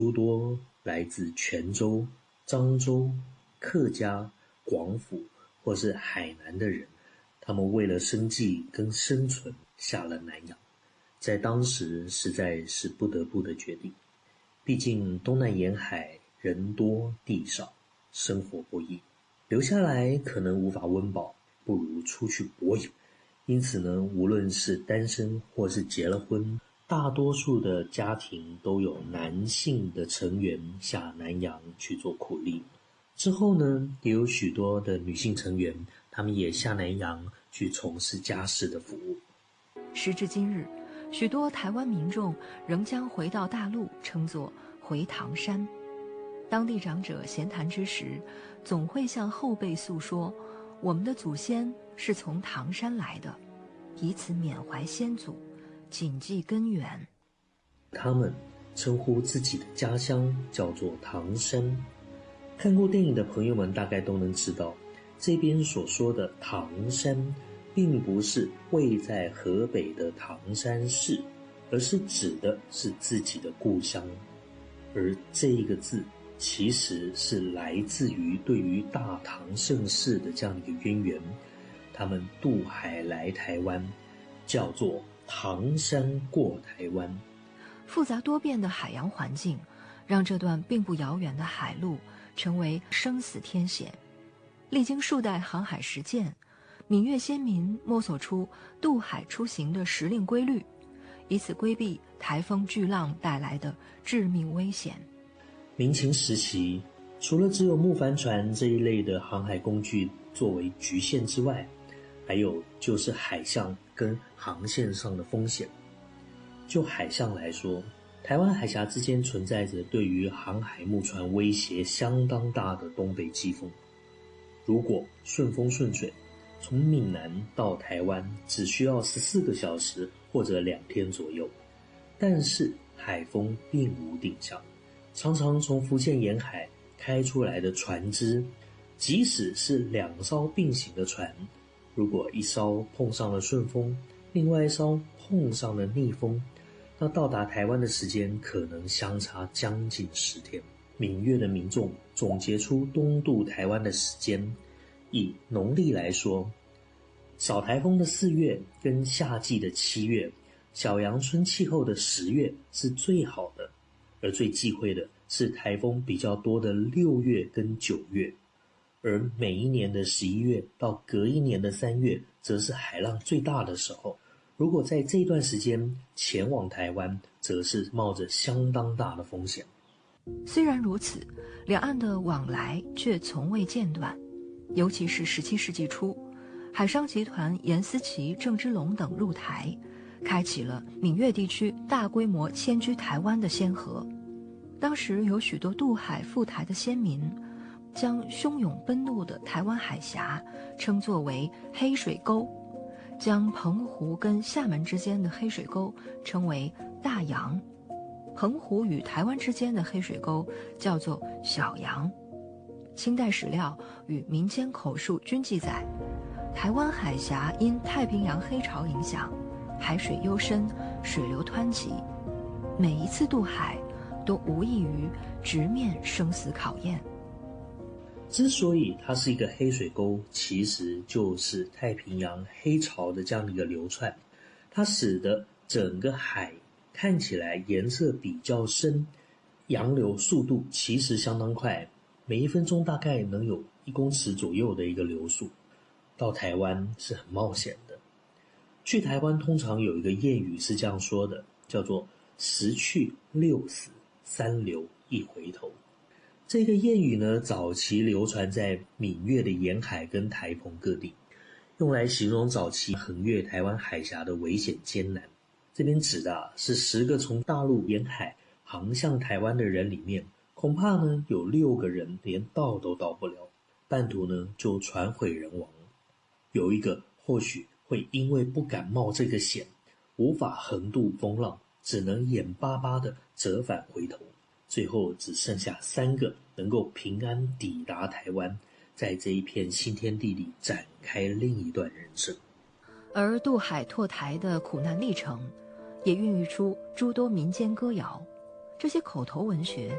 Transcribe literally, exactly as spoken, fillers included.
诸多来自泉州、漳州、客家、广府或是海南的人，他们为了生计跟生存下了南洋，在当时实在是不得不的决定。毕竟东南沿海人多地少，生活不易，留下来可能无法温饱，不如出去搏游。因此呢，无论是单身或是结了婚，大多数的家庭都有男性的成员下南洋去做苦力。之后呢，也有许多的女性成员，她们也下南洋去从事家事的服务。 时至今日，许多台湾民众仍将回到大陆称作回唐山。当地长者闲谈之时，总会向后辈诉说，我们的祖先是从唐山来的，以此缅怀先祖，谨记根源。 他们称呼自己的家乡叫做唐山。看过电影的朋友们大概都能知道，这边所说的唐山并不是位在河北的唐山市，而是指的是自己的故乡。而这一个字其实是来自于对于大唐盛世的这样一个渊源，他们渡海来台湾，叫做唐山过台湾。 复杂多变的海洋环境，让这段并不遥远的海路成为生死天险。历经数代航海实践，闽粤先民摸索出渡海出行的时令规律，以此规避台风巨浪带来的致命危险。 明清时期，除了只有木帆船这一类的航海工具作为局限之外，还有就是海象跟航线上的风险。就海象来说，台湾海峡之间存在着对于航海木船威胁相当大的东北季风。如果顺风顺水，从闽南到台湾只需要十四个小时或者两天左右，但是海风并无定向，常常从福建沿海开出来的船只，即使是两艘并行的船，如果一艘碰上了顺风，另外一艘碰上了逆风，那到达台湾的时间可能相差将近十天。闽粤的民众总结出东渡台湾的时间，以农历来说，扫台风的四月跟夏季的七月，小阳春气候的十月是最好的，而最忌讳的是台风比较多的六月跟九月，而每一年的十一月到隔一年的三月则是海浪最大的时候。如果在这段时间前往台湾，则是冒着相当大的风险。 虽然如此，两岸的往来却从未间断，尤其是十七世纪初，海商集团严思齐、郑芝龙等入台，开启了闽粤地区大规模迁居台湾的先河。当时有许多渡海赴台的先民，将汹涌奔怒的台湾海峡称作为黑水沟，将澎湖跟厦门之间的黑水沟称为大洋，澎湖与台湾之间的黑水沟叫做小洋。清代史料与民间口述均记载，台湾海峡因太平洋黑潮影响，海水幽深，水流湍急，每一次渡海都无异于直面生死考验。 之所以它是一个黑水沟，其实就是太平洋黑潮的这样的一个流窜，它使得整个海看起来颜色比较深，洋流速度其实相当快，每一分钟大概能有一公尺左右的一个流速。到台湾是很冒险的。去台湾通常有一个谚语是这样说的，叫做十去六死，三留一回头。这个谚语呢，早期流传在闽粤的沿海跟台澎各地，用来形容早期横越台湾海峡的危险艰难。这边指的、啊、是十个从大陆沿海航向台湾的人里面，恐怕呢有六个人连到都到不了，半途呢就船毁人亡。有一个或许会因为不敢冒这个险，无法横渡风浪，只能眼巴巴地折返回头。最后只剩下三个能够平安抵达台湾，在这一片新天地里展开另一段人生。 而渡海拓台的苦难历程，也孕育出诸多民间歌谣。 这些口头文学